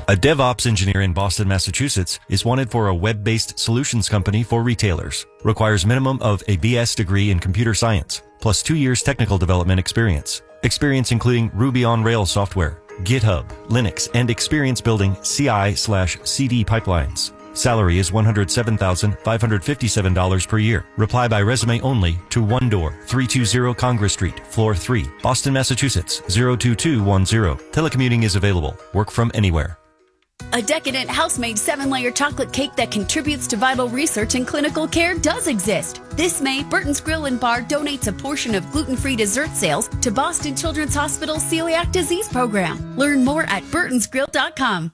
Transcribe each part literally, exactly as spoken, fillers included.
A DevOps engineer in Boston, Massachusetts is wanted for a web-based solutions company for retailers. Requires minimum of a B S degree in computer science, plus two years technical development experience. Experience including Ruby on Rails software, GitHub, Linux, and experience building C I slash C D pipelines. Salary is one hundred seven thousand five hundred fifty-seven dollars per year. Reply by resume only to One Door, three two zero Congress Street, floor three, Boston, Massachusetts, zero two two one zero. Telecommuting is available. Work from anywhere. A decadent house-made seven-layer chocolate cake that contributes to vital research and clinical care does exist. This May, Burton's Grill and Bar donates a portion of gluten-free dessert sales to Boston Children's Hospital's Celiac Disease Program. Learn more at burtons grill dot com.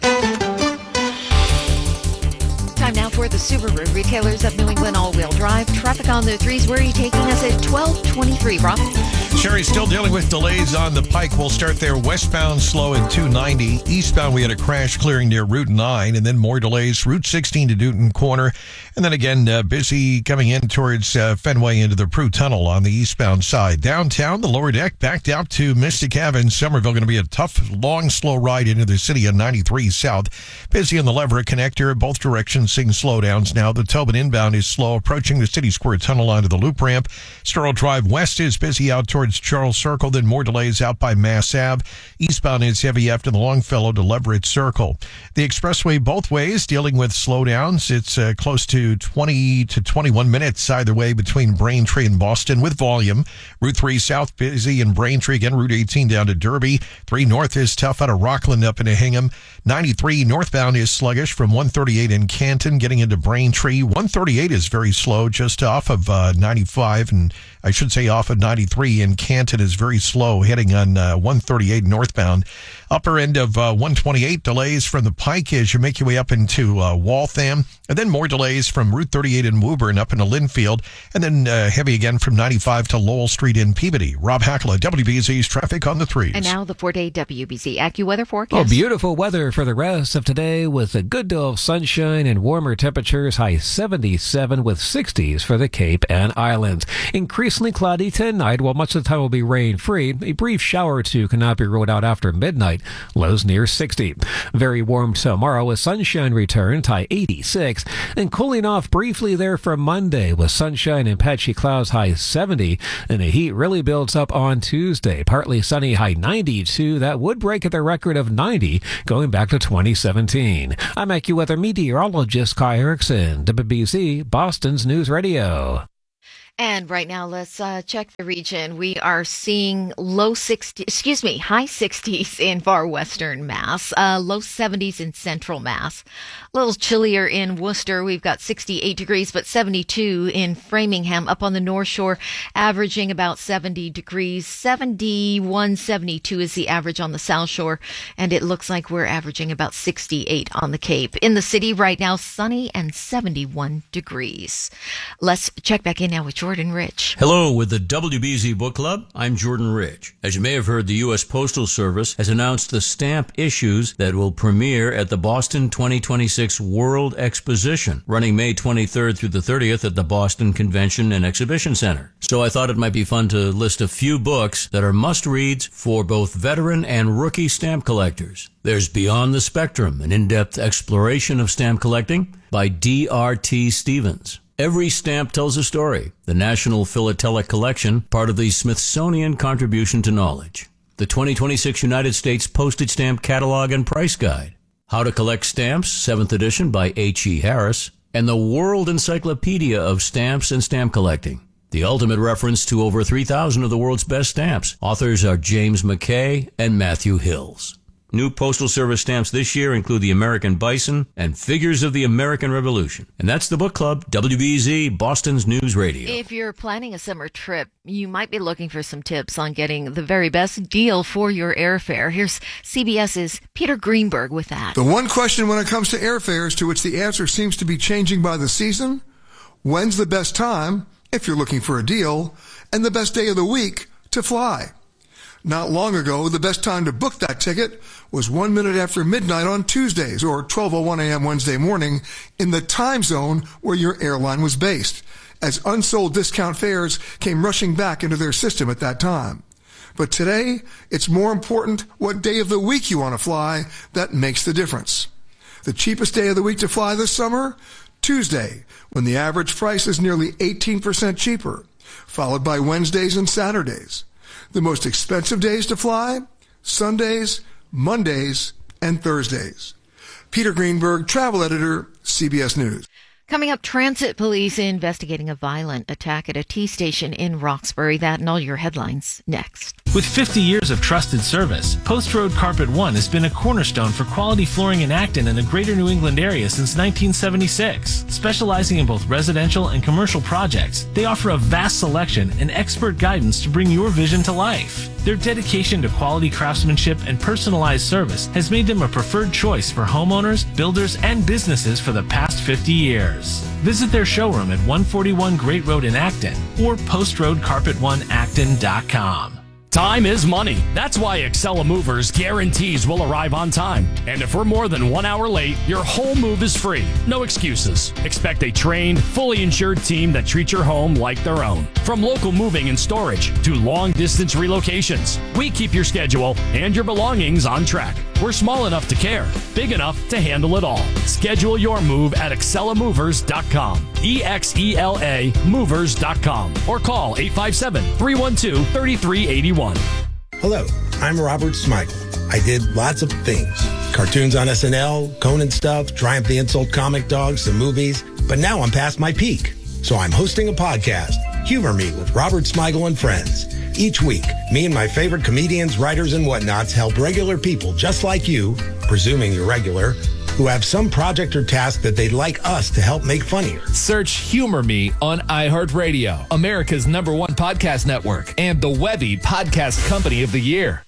Time now for the Subaru Retailers of New England all-wheel drive. Traffic on the threes. Where are you taking us at twelve twenty-three, Rob? Sherry, still dealing with delays on the Pike. We'll start there. Westbound slow at two ninety. Eastbound, we had a crash clearing near Route nine, and then more delays. Route sixteen to Newton Corner. And then again, uh, busy coming in towards uh, Fenway into the Prue Tunnel on the eastbound side. Downtown, the lower deck backed out to Mystic Ave in Somerville. Going to be a tough, long, slow ride into the city on ninety-three South. Busy on the Leverett connector. Both directions seeing slowdowns now. The Tobin inbound is slow, approaching the City Square Tunnel onto the Loop Ramp. Sterl Drive West is busy out towards Charles Circle, then more delays out by Mass Ave. Eastbound is heavy after the Longfellow to Leverett Circle. The expressway both ways dealing with slowdowns. It's uh, close to twenty to twenty-one minutes either way between Braintree and Boston with volume. Route three South busy in Braintree. Again, Route eighteen down to Derby. three North is tough out of Rockland up into Hingham. ninety-three northbound is sluggish from one thirty-eight in Canton getting into Braintree. one thirty-eight is very slow just off of uh, ninety-five, and I should say off of ninety-three in Canton is very slow heading on uh, one thirty-eight northbound. Upper end of uh, one twenty-eight delays from the Pike as you make your way up into uh, Waltham, and then more delays from Route thirty-eight in Woburn up into Linfield, and then uh, heavy again from ninety-five to Lowell Street in Peabody. Rob Hackler, W B Z's Traffic on the Threes. And now the four-day W B Z AccuWeather forecast. Oh, beautiful weather for the rest of today with a good deal of sunshine and warmer temperatures, high seventy-seven with sixties for the Cape and Islands. Increasingly cloudy tonight, while much of the time will be rain-free. A brief shower or two cannot be ruled out after midnight. Lows near sixty. Very warm tomorrow with sunshine returns, high eighty-six. And cooling off briefly there for Monday with sunshine and patchy clouds, high seventy. And the heat really builds up on Tuesday. Partly sunny, high ninety-two. That would break at the record of ninety going back to twenty seventeen. I'm AccuWeather meteorologist Kai Erickson, W B Z, Boston's News Radio. And right now, let's uh, check the region. We are seeing low sixties, excuse me, high sixties in far western Mass, uh, low seventies in central Mass. A little chillier in Worcester. We've got sixty-eight degrees, but seventy-two in Framingham. Up on the North Shore, averaging about seventy degrees. seventy-one, seventy-two is the average on the South Shore, and it looks like we're averaging about sixty-eight on the Cape. In the city right now, sunny and seventy-one degrees. Let's check back in now with Jordan Rich. Hello, with the W B Z Book Club, I'm Jordan Rich. As you may have heard, the U S Postal Service has announced the stamp issues that will premiere at the Boston twenty twenty-six World Exposition, running May twenty-third through the thirtieth at the Boston Convention and Exhibition Center. So I thought it might be fun to list a few books that are must-reads for both veteran and rookie stamp collectors. There's Beyond the Spectrum, an in-depth exploration of stamp collecting by D R T Stevens. Every Stamp Tells a Story, the National Philatelic Collection, part of the Smithsonian Contribution to Knowledge. The twenty twenty-six United States Postage Stamp Catalog and Price Guide. How to Collect Stamps, seventh edition by H E Harris. And the World Encyclopedia of Stamps and Stamp Collecting, the ultimate reference to over three thousand of the world's best stamps. Authors are James McKay and Matthew Hills. New Postal Service stamps this year include the American Bison and Figures of the American Revolution. And that's the book club, W B Z, Boston's News Radio. If you're planning a summer trip, you might be looking for some tips on getting the very best deal for your airfare. Here's CBS's Peter Greenberg with that. The one question when it comes to airfares to which the answer seems to be changing by the season: when's the best time, if you're looking for a deal, and the best day of the week to fly? Not long ago, the best time to book that ticket was one minute after midnight on Tuesdays or twelve oh one a.m. Wednesday morning in the time zone where your airline was based, as unsold discount fares came rushing back into their system at that time. But today, it's more important what day of the week you want to fly that makes the difference. The cheapest day of the week to fly this summer? Tuesday, when the average price is nearly eighteen percent cheaper, followed by Wednesdays and Saturdays. The most expensive days to fly? Sundays, Mondays, and Thursdays. Peter Greenberg, travel editor, C B S News. Coming up, transit police investigating a violent attack at a T station in Roxbury. That and all your headlines next. With fifty years of trusted service, Post Road Carpet One has been a cornerstone for quality flooring in Acton and the greater New England area since nineteen seventy-six. Specializing in both residential and commercial projects, they offer a vast selection and expert guidance to bring your vision to life. Their dedication to quality craftsmanship and personalized service has made them a preferred choice for homeowners, builders, and businesses for the past fifty years. Visit their showroom at one forty-one Great Road in Acton or post road carpet one acton dot com. Time is money. That's why Excella Movers guarantees we'll arrive on time. And if we're more than one hour late, your whole move is free. No excuses. Expect a trained, fully insured team that treats your home like their own. From local moving and storage to long-distance relocations, we keep your schedule and your belongings on track. We're small enough to care, big enough to handle it all. Schedule your move at excella movers dot com. E X E L A movers dot com. Or call eight five seven, three one two, three three eight one. Hello, I'm Robert Smigel. I did lots of things. Cartoons on S N L, Conan stuff, Triumph the Insult comic dogs, some movies. But now I'm past my peak. So I'm hosting a podcast, Humor Me with Robert Smigel and Friends. Each week, me and my favorite comedians, writers, and whatnots help regular people just like you, presuming you're regular, who have some project or task that they'd like us to help make funnier. Search Humor Me on iHeartRadio, America's number one podcast network, and the Webby Podcast Company of the Year.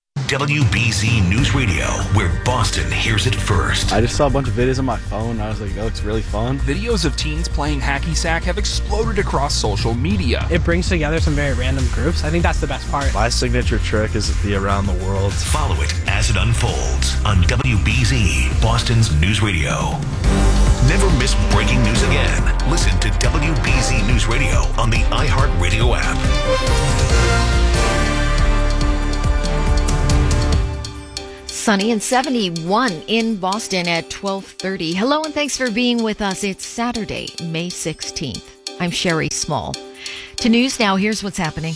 W B Z News Radio, where Boston hears it first. I just saw a bunch of videos on my phone, and I was like, that looks really fun. Videos of teens playing hacky sack have exploded across social media. It brings together some very random groups. I think that's the best part. My signature trick is the Around the World. Follow it as it unfolds on W B Z, Boston's News Radio. Never miss breaking news again. Listen to W B Z News Radio on the iHeartRadio app. Sunny and seventy-one in Boston at twelve thirty. Hello and thanks for being with us. It's Saturday, May sixteenth. I'm Sherry Small. To news now, here's what's happening.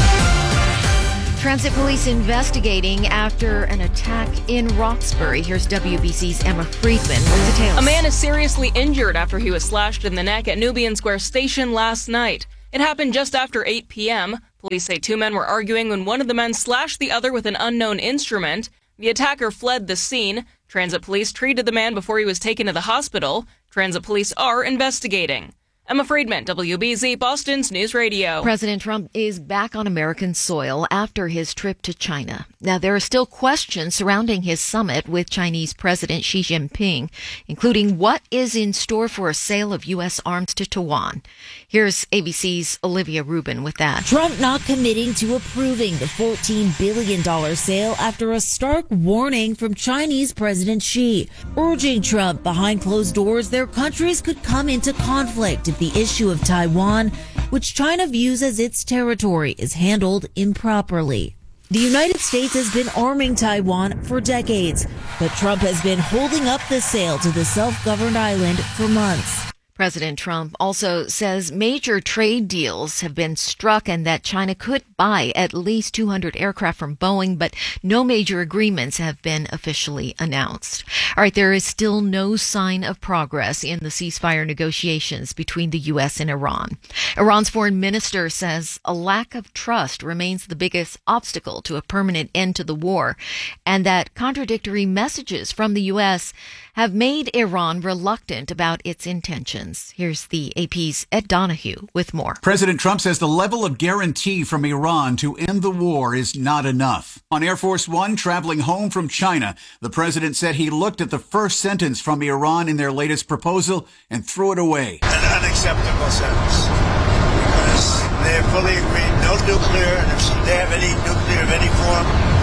Transit police investigating after an attack in Roxbury. Here's W B C's Emma Friedman with details. A man is seriously injured after he was slashed in the neck at Nubian Square Station last night. It happened just after eight p.m. Police say two men were arguing when one of the men slashed the other with an unknown instrument. The attacker fled the scene. Transit police treated the man before he was taken to the hospital. Transit police are investigating. Emma Friedman, W B Z, Boston's News Radio. President Trump is back on American soil after his trip to China. Now, there are still questions surrounding his summit with Chinese President Xi Jinping, including what is in store for a sale of U S arms to Taiwan. Here's A B C's Olivia Rubin with that. Trump not committing to approving the fourteen billion dollars sale after a stark warning from Chinese President Xi, urging Trump behind closed doors their countries could come into conflict if the issue of Taiwan, which China views as its territory, is handled improperly. The United States has been arming Taiwan for decades, but Trump has been holding up the sale to the self-governed island for months. President Trump also says major trade deals have been struck and that China could buy at least two hundred aircraft from Boeing, but no major agreements have been officially announced. All right, there is still no sign of progress in the ceasefire negotiations between the U S and Iran. Iran's foreign minister says a lack of trust remains the biggest obstacle to a permanent end to the war, and that contradictory messages from the U S have made Iran reluctant about its intentions. Here's the A P's Ed Donahue with more. President Trump says the level of guarantee from Iran to end the war is not enough. On Air Force One traveling home from China, the president said he looked at the first sentence from Iran in their latest proposal and threw it away. An unacceptable sentence. Because they fully agreed no nuclear, and if they have any nuclear of any form,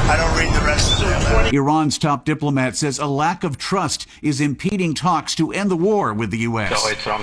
I don't read the rest of that. Iran's top diplomat says a lack of trust is impeding talks to end the war with the U S.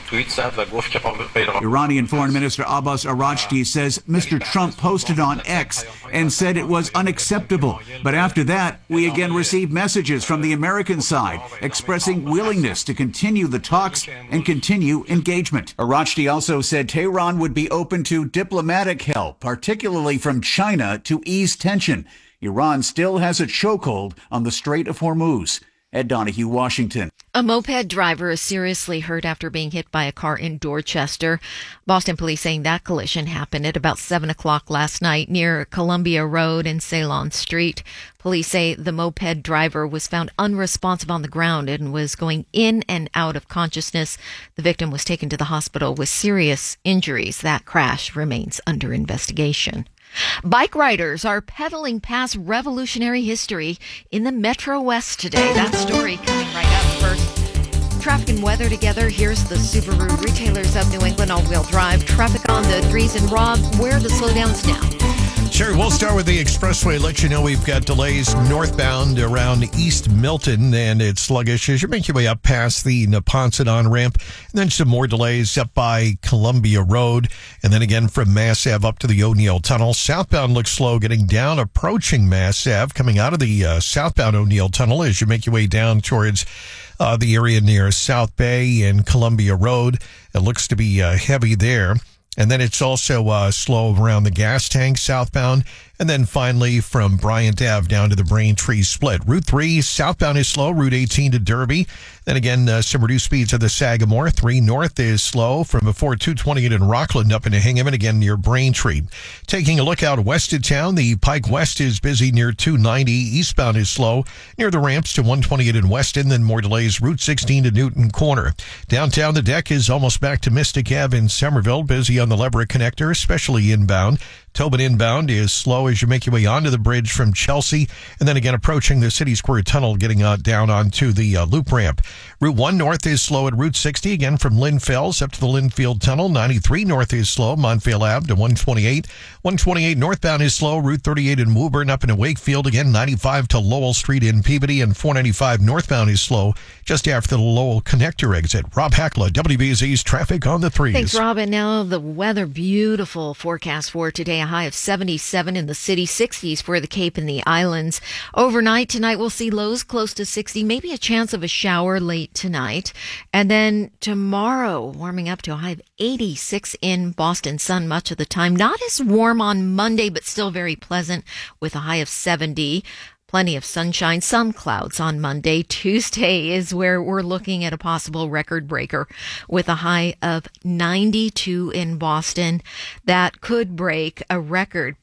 Iranian Foreign Minister Abbas Araghchi says Mister Trump posted on X and said it was unacceptable. But after that, we again received messages from the American side expressing willingness to continue the talks and continue engagement. Araghchi also said Tehran would be open to diplomatic help, particularly from China, to ease tension. Iran still has a chokehold on the Strait of Hormuz. Ed Donahue, Washington. A moped driver is seriously hurt after being hit by a car in Dorchester. Boston police saying that collision happened at about seven o'clock last night near Columbia Road and Ceylon Street. Police say the moped driver was found unresponsive on the ground and was going in and out of consciousness. The victim was taken to the hospital with serious injuries. That crash remains under investigation. Bike riders are pedaling past revolutionary history in the Metro West today. That story coming right up. First, traffic and weather together. Here's the Subaru Retailers of New England all-wheel drive. Traffic on the threes. And Rob, where are the slowdowns now? Sure, we'll start with the expressway. Let you know we've got delays northbound around East Milton, and it's sluggish as you make your way up past the Neponset on-ramp. And then some more delays up by Columbia Road. And then again from Mass Ave up to the O'Neill Tunnel. Southbound looks slow getting down, approaching Mass Ave, coming out of the uh, southbound O'Neill Tunnel as you make your way down towards uh, the area near South Bay and Columbia Road. It looks to be uh, heavy there. And then it's also uh, slow around the gas tank southbound. And then finally from Bryant Ave down to the Braintree split. Route three southbound is slow. Route eighteen to Derby. Then again, uh, some reduced speeds of the Sagamore. three north is slow from before two twenty-eight in Rockland up into Hingham and again near Braintree. Taking a look out west of town, the Pike West is busy near two ninety. Eastbound is slow near the ramps to one twenty-eight in Weston. Then more delays Route sixteen to Newton Corner. Downtown, the deck is almost back to Mystic Ave in Somerville. Busy on the Leverett Connector, especially inbound. Tobin inbound is slow as you make your way onto the bridge from Chelsea, and then again approaching the City Square Tunnel, getting uh, down onto the uh, loop ramp. Route one north is slow at Route sixty, again from Lynn Fells up to the Linfield Tunnel. ninety-three north is slow, Montvale Ave to one twenty-eight. one twenty-eight northbound is slow, Route thirty-eight in Woburn up into Wakefield, again ninety-five to Lowell Street in Peabody, and four ninety-five northbound is slow just after the Lowell Connector exit. Rob Hackla, W B Z's Traffic on the Threes. Thanks, Rob. And now the weather, beautiful forecast for today. A high of seventy-seven in the city, sixties for the Cape and the Islands. Overnight tonight, we'll see lows close to sixty, maybe a chance of a shower late tonight. And then tomorrow, warming up to a high of eighty-six in Boston. Sun much of the time. Not as warm on Monday, but still very pleasant with a high of seventy. Plenty of sunshine, some clouds on Monday. Tuesday is where we're looking at a possible record breaker with a high of ninety-two in Boston. That could break a record